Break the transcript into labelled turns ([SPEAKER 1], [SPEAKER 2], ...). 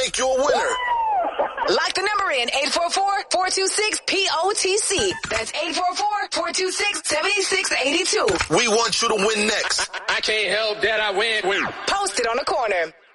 [SPEAKER 1] make you a winner.
[SPEAKER 2] Lock the number in 844-426-POTC. That's 844-426-7682.
[SPEAKER 1] We want you to win next.
[SPEAKER 3] I can't help that I win.
[SPEAKER 2] Post it on the corner.